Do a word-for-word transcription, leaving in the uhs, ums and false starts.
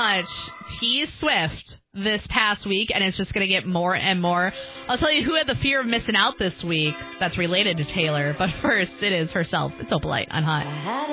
much T Swift this past week, and it's just going to get more and more. I'll tell you who had the fear of missing out this week that's related to Taylor, but first, it is herself. It's Opalite on Hot.